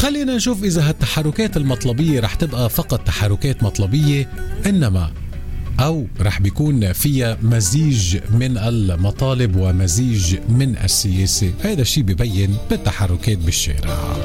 خلينا نشوف إذا هالتحركات المطلبية رح تبقى فقط تحركات مطلبية، إنما أو رح بيكون فيها مزيج من المطالب ومزيج من السياسة. هذا الشيء بيبين بالتحركات بالشارع.